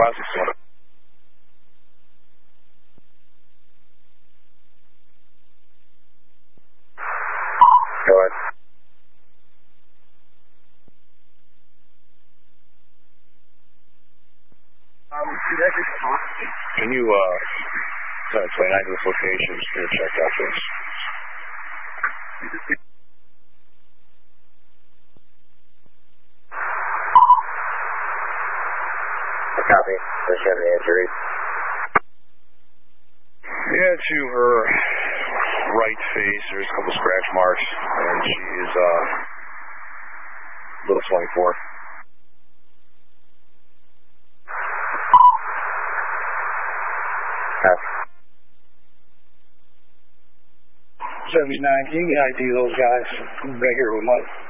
561. Go ahead. Can you, 29 to this location, just going to check out this. Copy. Does she have any injuries? Yeah, to her right face, there's a couple scratch marks, and she is a little swelling forward. 79, can you ID those guys right here with Mike?